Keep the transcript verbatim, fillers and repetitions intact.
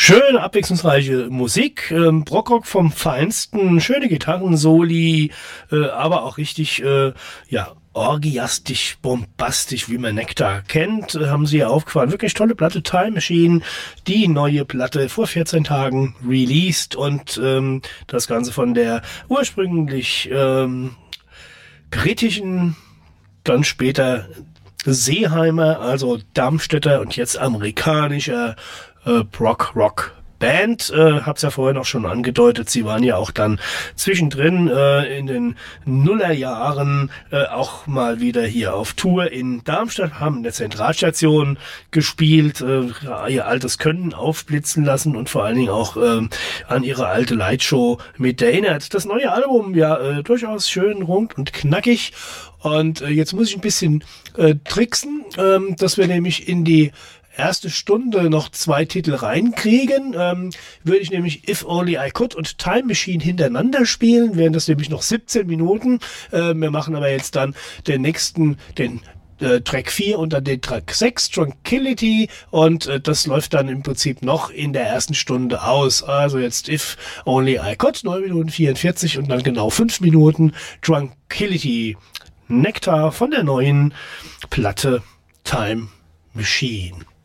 Schöne, abwechslungsreiche Musik, ähm, Brockrock vom Feinsten, schöne Gitarrensoli, äh, aber auch richtig, äh, ja, orgiastisch, bombastisch, wie man Nektar kennt, äh, haben sie ja aufgefahren. Wirklich tolle Platte, Time Machine, die neue Platte vor vierzehn Tagen released und ähm, das Ganze von der ursprünglich ähm, britischen, dann später Seeheimer, also Darmstädter und jetzt amerikanischer äh, Brock-Rock Band, äh, hab's ja vorhin auch schon angedeutet, sie waren ja auch dann zwischendrin äh, in den Nullerjahren äh, auch mal wieder hier auf Tour in Darmstadt, haben in der Zentralstation gespielt, äh, ihr altes Können aufblitzen lassen und vor allen Dingen auch äh, an ihre alte Lightshow mit erinnert. Das neue Album, ja, äh, durchaus schön rund und knackig. Und äh, jetzt muss ich ein bisschen äh, tricksen, ähm, dass wir nämlich in die erste Stunde noch zwei Titel reinkriegen, ähm, würde ich nämlich If Only I Could und Time Machine hintereinander spielen, wären das nämlich noch siebzehn Minuten. Äh, wir machen aber jetzt dann den nächsten, den äh, Track vier und dann den Track sechs, Tranquility, und äh, das läuft dann im Prinzip noch in der ersten Stunde aus. Also jetzt If Only I Could, neun Minuten vierundvierzig und dann genau fünf Minuten Tranquility. Nektar von der neuen Platte Time Machine.